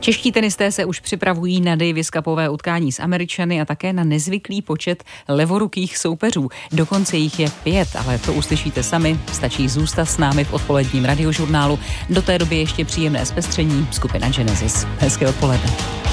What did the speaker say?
Čeští tenisté se už připravují na Davis Cupové utkání s Američany a také na nezvyklý počet levorukých soupeřů. Dokonce jich je 5, ale to uslyšíte sami. Stačí zůstat s námi v odpoledním radiožurnálu. Do té doby ještě příjemné zpestření skupina Genesis. Hezké odpoledne.